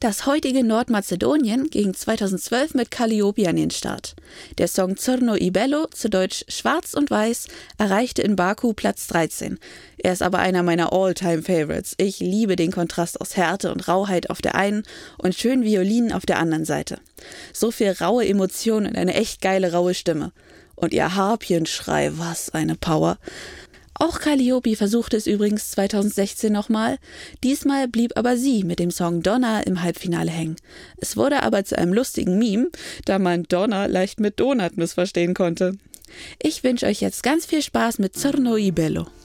Das heutige Nordmazedonien ging 2012 mit Calliope an den Start. Der Song Crno I Bello, zu Deutsch Schwarz und Weiß, erreichte in Baku Platz 13. Er ist aber einer meiner All-Time-Favorites. Ich liebe den Kontrast aus Härte und Rauheit auf der einen und schönen Violinen auf der anderen Seite. So viel raue Emotionen und eine echt geile raue Stimme. Und ihr Harpienschrei, was eine Power. Auch Calliope versuchte es übrigens 2016 nochmal. Diesmal blieb aber sie mit dem Song Donna im Halbfinale hängen. Es wurde aber zu einem lustigen Meme, da man Donna leicht mit Donut missverstehen konnte. Ich wünsche euch jetzt ganz viel Spaß mit Crno I Bello.